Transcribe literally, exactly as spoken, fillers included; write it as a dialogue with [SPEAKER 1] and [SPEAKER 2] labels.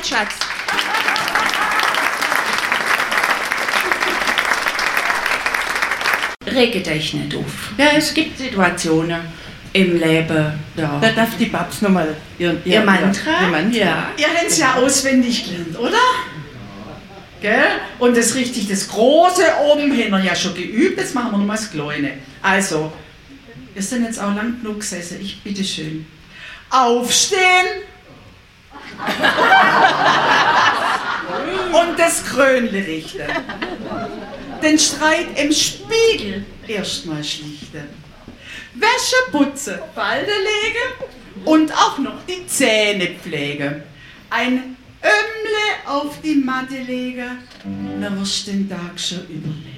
[SPEAKER 1] Schatz. Rege dich nicht auf. Ja, es gibt Situationen im Leben. Ja.
[SPEAKER 2] Da darf die Babs nochmal ihr, ihr,
[SPEAKER 1] Ihr Mantra?
[SPEAKER 2] Ihr Mantra.
[SPEAKER 1] Ja.
[SPEAKER 3] Ihr habt es ja auswendig gelernt, oder? Gell? Und das richtig, das große oben haben wir ja schon geübt, jetzt machen wir nochmal das Kleine. Also, wir sind jetzt auch lang genug gesessen, ich bitte schön. Aufstehen! Und das Krönle richten. Den Streit im Spiegel erstmal schlichten. Wäsche putzen, Falten legen und auch noch die Zähne pflegen. Ein Ömmle auf die Matte legen, dann wirst du den Tag schon überleben.